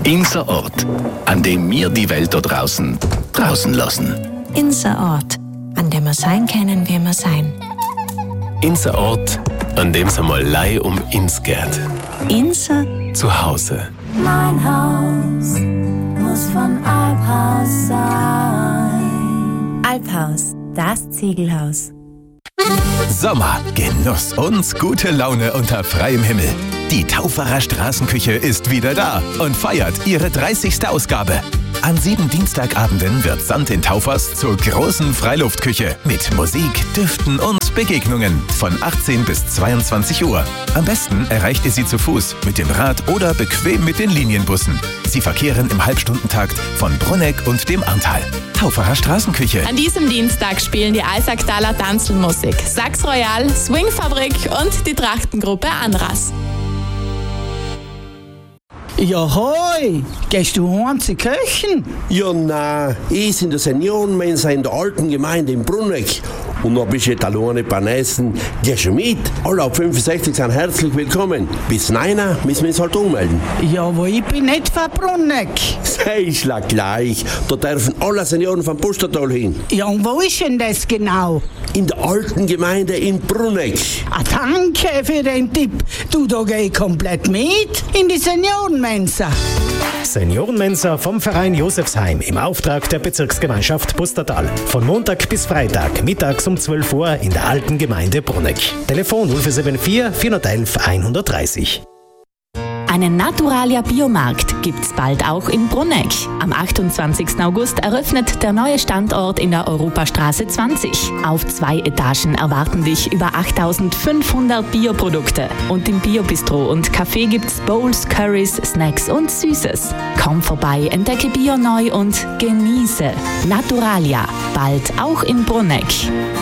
Unser Ort, an dem wir die Welt da draußen lassen. Unser Ort, an dem wir sein können, wie wir sein. Unser Ort, an dem es einmal Lei um uns geht. Unser Zuhause. Mein Haus muss von Alphaus sein. Alphaus, das Ziegelhaus. Sommer, Genuss und gute Laune unter freiem Himmel. Die Tauferer Straßenküche ist wieder da und feiert ihre 30. Ausgabe. An 7 Dienstagabenden wird Sand in Taufers zur großen Freiluftküche mit Musik, Düften und Begegnungen von 18 bis 22 Uhr. Am besten erreicht ihr sie zu Fuß, mit dem Rad oder bequem mit den Linienbussen. Sie verkehren im Halbstundentakt von Brunegg und dem Arntal. Tauferer Straßenküche. An diesem Dienstag spielen die Alsaktaler Tanzelmusik, Sax Royal, Swingfabrik und die Trachtengruppe Anras. Ja, hoi! Gehst du heim zu köchen? Ja, nein, ich in der Seniorenmensa in der alten Gemeinde in Brunegg. Und noch bist du alleine beim Essen. Geh schon mit. Alle ab 65 sind herzlich willkommen. Bis 9 müssen wir uns halt ummelden. Ja, aber ich bin nicht von Brunegg. Sei schlag gleich. Da dürfen alle Senioren vom Pustertal hin. Ja, und wo ist denn das genau? In der alten Gemeinde in Brunegg. Ah, danke für den Tipp. Du, da geh ich komplett mit in die Seniorenmensa. Seniorenmensa vom Verein Josefsheim im Auftrag der Bezirksgemeinschaft Pustertal. Von Montag bis Freitag, mittags um 12 Uhr in der alten Gemeinde Brunegg. Telefon 0474 411 130. Einen Naturalia Biomarkt gibt's bald auch in Brunegg. Am 28. August eröffnet der neue Standort in der Europastraße 20. Auf 2 Etagen erwarten dich über 8500 Bioprodukte. Und im Biobistro und Café gibt's Bowls, Currys, Snacks und Süßes. Komm vorbei, entdecke Bio neu und genieße. Naturalia, bald auch in Brunegg.